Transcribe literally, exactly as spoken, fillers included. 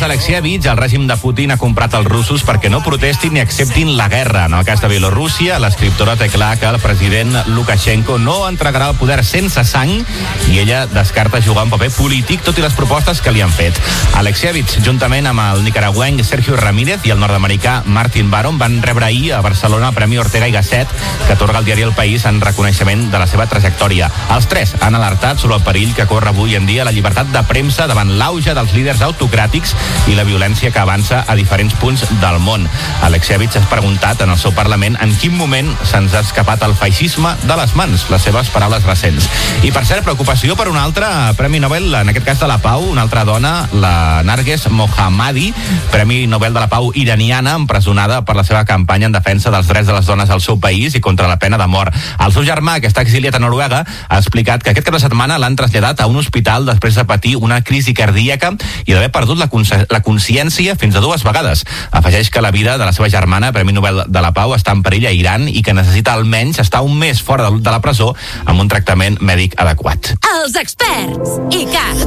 Alexievich, el règim de Putin ha comprat els russos perquè no protestin ni acceptin la guerra. En el cas de Bielorússia, l'escriptora té clar que el president Lukashenko no entregarà el poder sense sang i ella descarta jugar un paper polític, tot i les propostes que li han fet. Alexievich, juntament amb el nicaragüenc Sergio Ramírez i el nord-americà Martin Baron, van rebre ahir a Barcelona el Premi Ortega y Gasset, que atorga el diari El País en reconeixement de la seva trajectòria. Els tres han alertat sobre el perill que corre avui en dia la llibertat de premsa davant l'auge dels líders autocràtics i la violència que avança a diferents punts del món. Alexievich ha preguntat en el seu Parlament en quin moment se'ns ha escapat el feixisme de les mans, les seves paraules recents. I per cert, preocupació per un altre Premi Nobel, en aquest cas de la Pau, una altra dona, la Narges Mohammadi, Premi Nobel de la Pau iraniana, empresonada per la seva campanya en defensa dels drets de les dones al seu país i contra la pena de mort. El seu germà, que està exiliat a Noruega, ha explicat que aquest cap de setmana l'han traslladat a un hospital després de patir una crisi cardíaca i d'haver perdut la, consci- la consciència fins a dues vegades. Afegeix que la vida de la seva germana, Premi Nobel de la Pau, està en perill a Iran i que necessita almenys estar un mes fora de la presó amb un tractament mèdic adequat. Els experts i Cat.